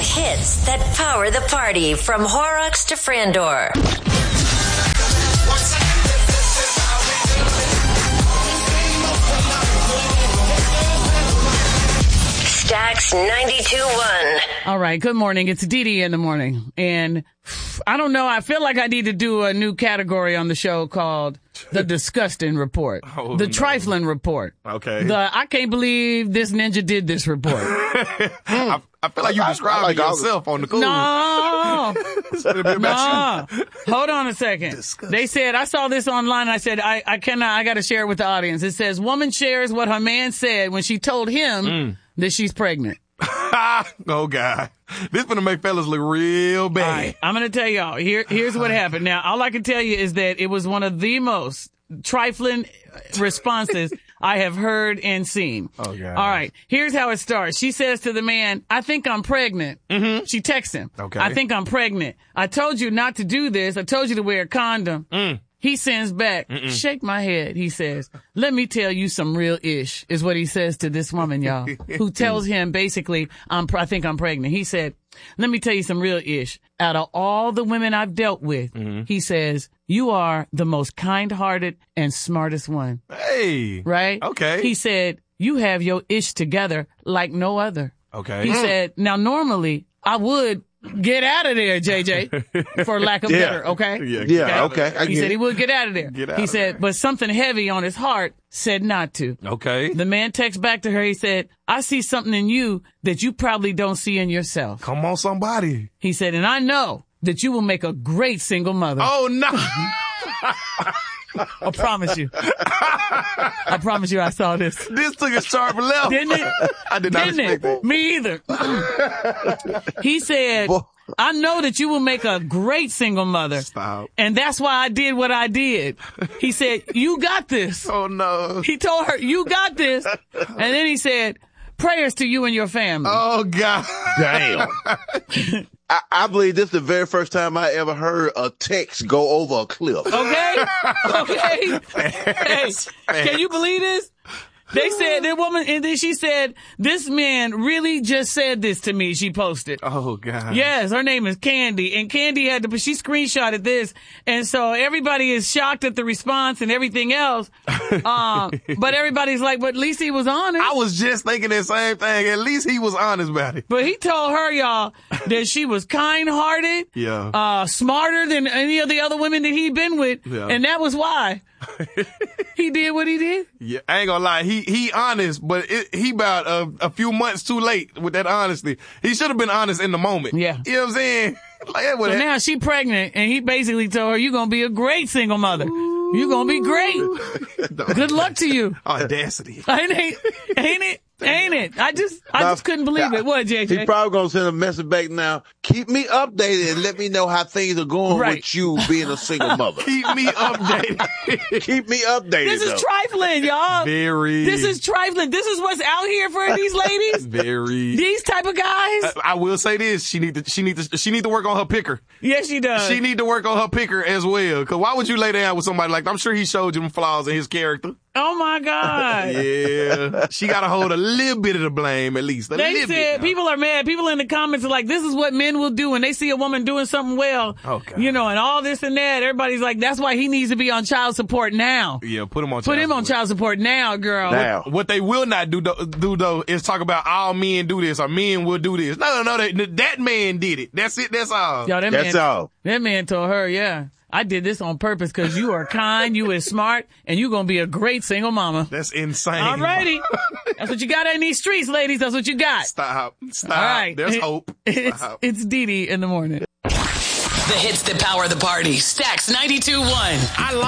hits that power the party from Horrocks to Frandor. Stax 92.1. All right, good morning. It's Dee Dee in the morning. And I don't know, I feel like I need to do a new category on the show called The Disgusting Report. The Trifling Report. Okay. The I can't believe this ninja did this report. I feel like you described yourself on the cool. No. No. Hold on a second. Disgusting. They said, I saw this online. I said, I got to share it with the audience. It says, woman shares what her man said when she told him that she's pregnant. Oh, God. This gonna make fellas look real bad. All right, I'm going to tell y'all. Here's what happened. Now, all I can tell you is that it was one of the most trifling responses I have heard and seen. Oh, God. All right. Here's how it starts. She says to the man, I think I'm pregnant. Mm-hmm. She texts him. Okay. I think I'm pregnant. I told you not to do this. I told you to wear a condom. He sends back, shake my head. He says, let me tell you some real ish, is what he says to this woman, y'all, who tells him basically, I think I'm pregnant. He said, let me tell you some real ish. Out of all the women I've dealt with, he says, you are the most kind-hearted and smartest one. Hey. Right? Okay. He said, you have your ish together like no other. Okay. He said, now normally I would get out of there, JJ, for lack of better, okay? Yeah, okay. He said he would get out of there. He said, there. but something heavy on his heart said not to. Okay. The man texts back to her. He said, I see something in you that you probably don't see in yourself. Come on, somebody. He said, and I know that you will make a great single mother. Oh, no. I promise you. I promise you I saw this. This took a sharp left. Didn't it? I did not expect that. Me either. He said, I know that you will make a great single mother. Stop. And that's why I did what I did. He said, you got this. Oh, no. He told her, you got this. And then he said, prayers to you and your family. Oh, God. Damn. I believe this is the very first time I ever heard a text go over a cliff. Okay? Okay? Hey, can you believe this? They said, that woman, and then she said, this man really just said this to me, she posted. Oh, God. Yes, her name is Candy, and Candy she screenshotted this, and so everybody is shocked at the response and everything else, but everybody's like, but at least he was honest. I was just thinking that same thing. At least he was honest about it. But he told her, y'all, that she was kind-hearted, smarter than any of the other women that he'd been with, and that was why he did what he did. Yeah, I ain't gonna lie. He honest, but he about a few months too late with that honesty. He should have been honest in the moment. Yeah. You know what I'm saying? Like, so now she pregnant, and he basically told her, you're gonna be a great single mother. You're gonna be great. Good luck to you. Audacity. Ain't it? I just couldn't believe it. What, JJ? He's probably going to send a message back now. Keep me updated and let me know how things are going with you being a single mother. Keep me updated. Keep me updated. This is trifling, y'all. Very. This is trifling. This is what's out here for these ladies. Very. These type of guys. I will say this. She need to work on her picker. Yes, she does. She need to work on her picker as well. Cause why would you lay down with somebody like that? I'm sure he showed you them flaws in his character. Oh my God. Yeah. She got to hold a little bit of the blame at least. They said people are mad. People in the comments are like, this is what men will do when they see a woman doing something well. Oh, God. You know, and all this and that. Everybody's like, that's why he needs to be on child support now. Yeah, put him on child support now, girl. Now. What they will not do though is talk about all men do this or men will do this. No, that man did it. That's it. That's all. Yo, that's all. That man told her, yeah. I did this on purpose because you are kind, you is smart, and you're going to be a great single mama. That's insane. All righty. That's what you got in these streets, ladies. That's what you got. Stop. All right. There's hope. It's Dee Dee in the morning. The hits that power the party. Stax 92.1.